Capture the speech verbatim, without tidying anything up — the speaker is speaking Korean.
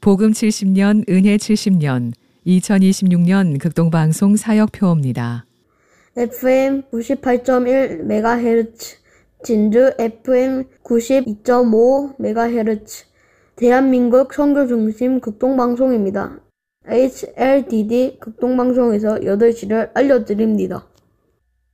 복음 칠십 년, 은혜 칠십 년, 이천이십육 년 극동방송 사역표입니다. 에프엠 구십팔 점 일 메가헤르츠, 진주 에프엠 구십이 점 오 메가헤르츠, 대한민국 선교중심 극동방송입니다. 에이치엘디디 극동방송에서 여덟 시를 알려드립니다.